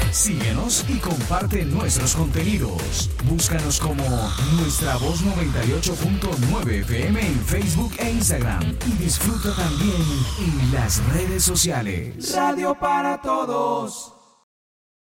Síguenos y comparte nuestros contenidos. Búscanos como Nuestra Voz 98.9 FM en Facebook e Instagram y disfruta también en las redes sociales. Radio para todos.